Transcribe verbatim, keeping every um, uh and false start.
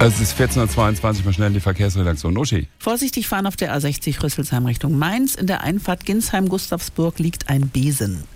Es ist vierzehn Uhr zweiundzwanzig, mal schnell die Verkehrsredaktion. Uschi. Vorsichtig fahren auf der A sechzig Rüsselsheim Richtung Mainz. In der Einfahrt Ginsheim-Gustavsburg liegt ein Besen.